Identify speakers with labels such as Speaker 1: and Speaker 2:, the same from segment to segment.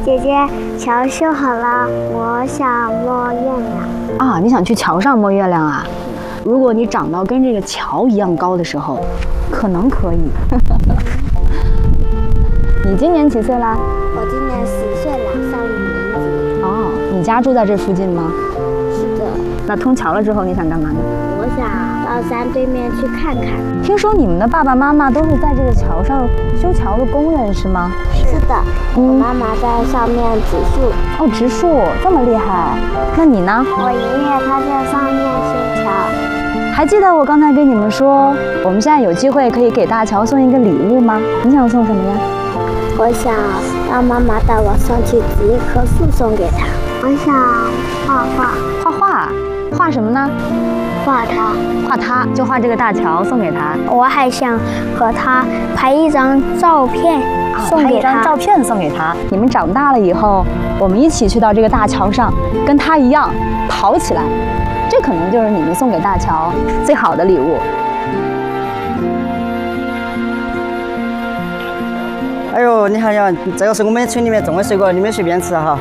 Speaker 1: 姐姐，桥修好了，我想摸月亮。
Speaker 2: 啊，你想去桥上摸月亮啊？如果你长到跟这个桥一样高的时候，可能可以。你今年几岁啦？
Speaker 1: 我今年10岁了，上1年级。
Speaker 2: 哦，你家住在这附近吗？
Speaker 1: 是的。
Speaker 2: 那通桥了之后，你想干嘛呢？
Speaker 1: 我想到山对面去看看。
Speaker 2: 听说你们的爸爸妈妈都是在这个桥上修桥的工人是吗？
Speaker 1: 是的，我妈妈在上面植树。
Speaker 2: 哦，植树这么厉害。那你呢？
Speaker 1: 我爷爷他在上面修桥。
Speaker 2: 还记得我刚才跟你们说，我们现在有机会可以给大乔送一个礼物吗？你想送什么呀？
Speaker 1: 我想让妈妈带我上去植一棵树送给她。我想画画。
Speaker 2: 画画？画什么呢？
Speaker 1: 画它。
Speaker 2: 画它，就画这个大桥送给他。
Speaker 1: 我还想和他拍一张照片送给他。
Speaker 2: 拍一张照片送给他。你们长大了以后，我们一起去到这个大桥上，跟他一样跑起来。这可能就是你们送给大乔最好的礼物。
Speaker 3: 哎呦，你看呀，这个是我们村里面种的水果，你们随便吃哈。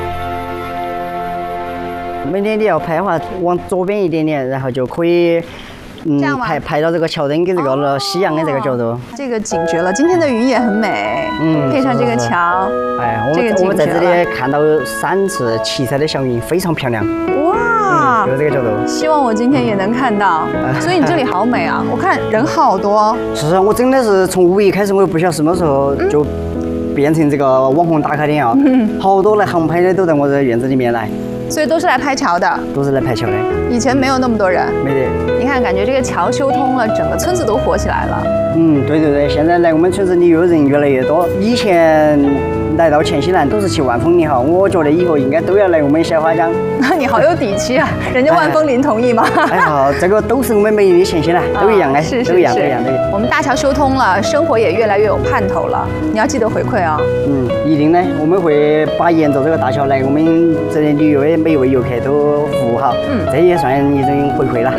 Speaker 3: 每天你要拍的话，往左边一点点，然后就可以，拍到这个桥灯跟这个夕阳的这个角度。
Speaker 4: 这个景绝了，今天的云也很美，配上这个桥，
Speaker 3: 哎，我们在这里看到3次七彩的小云，非常漂亮。哇，就这个角度。
Speaker 4: 希望我今天也能看到。所以你这里好美啊，我看人好多。
Speaker 3: 是，我真的是从5一开始，我也不晓得什么时候就变成这个网红打卡点啊，好多来航拍的都在我这院子里面来。
Speaker 4: 所以都是来拍桥的，
Speaker 3: 都是来拍桥的。
Speaker 4: 以前没有那么多人，
Speaker 3: 没得。
Speaker 4: 你看，感觉这个桥修通了，整个村子都火起来了。
Speaker 3: 对对对，现在来我们村子旅游人越来越多。以前来到黔西南都是去万丰的哈，我觉得以后应该都要来我们小花江。
Speaker 4: 你好有底气啊！人家万丰林同意吗？
Speaker 3: 哎好，这个都是我们美丽的黔西南，都一样的，
Speaker 4: 是
Speaker 3: 都一样。
Speaker 4: 我们大桥修通了，生活也越来越有盼头了。你要记得回馈啊。
Speaker 3: 一定的，我们会把沿着这个大桥来我们这里旅游的每一位游客都服务好。这也算一种回馈了。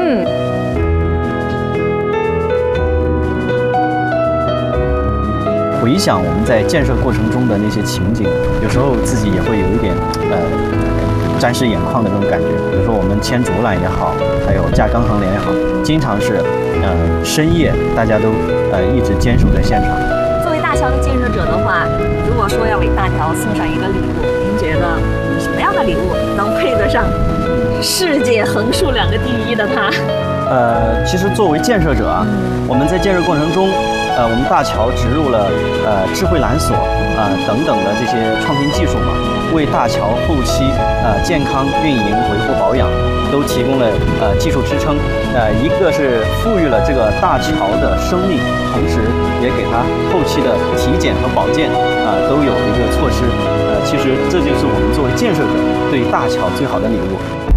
Speaker 5: 回想我们在建设过程中的那些情景，有时候自己也会有一点沾湿眼眶的那种感觉。比如说我们牵竹篮也好，还有架钢横帘也好，经常是深夜大家都一直坚守在现场。
Speaker 6: 作为大桥的建设者的话，如果说要给大桥送上一个礼物，您觉得什么样的礼物能配得上世界横竖2个第1的他？
Speaker 5: 其实作为建设者啊，我们在建设过程中，我们大桥植入了智慧缆索等等的这些创新技术嘛，为大桥后期健康运营、维护保养都提供了技术支撑。一个是赋予了这个大桥的生命，同时也给它后期的体检和保健都有一个措施。其实这就是我们作为建设者对大桥最好的礼物。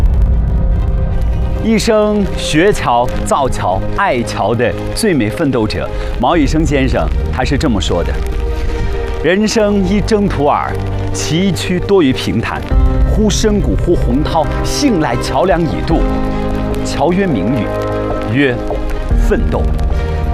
Speaker 7: 一生学桥、造桥、爱桥的最美奋斗者毛以升先生，他是这么说的：人生一征途耳，崎岖多于平坦，忽深谷忽洪涛，幸来桥梁已渡。桥曰名语，曰奋斗。